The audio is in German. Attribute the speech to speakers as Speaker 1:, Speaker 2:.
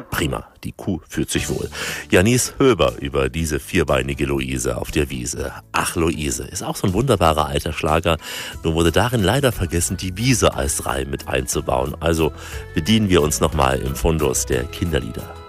Speaker 1: Prima, die Kuh fühlt sich wohl. Janice Höber über diese vierbeinige Luise auf der Wiese. Ach, Luise ist auch so ein wunderbarer alter Schlager. Nur wurde darin leider vergessen, die Wiese als Reim mit einzubauen. Also bedienen wir uns nochmal im Fundus der Kinderlieder.